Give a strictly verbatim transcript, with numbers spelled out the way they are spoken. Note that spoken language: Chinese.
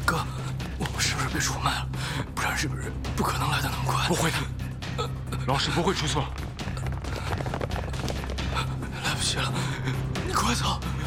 哥，我们是不是被出卖了？不然日本人不可能来得那么快。 不会的，老师不会出错。 来不及了，你快走！